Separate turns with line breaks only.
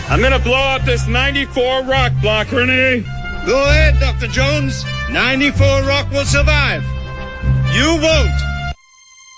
I'm going to blow out this 94 rock block, Renee.
Go ahead, Dr. Jones. 94 rock will survive. You won't.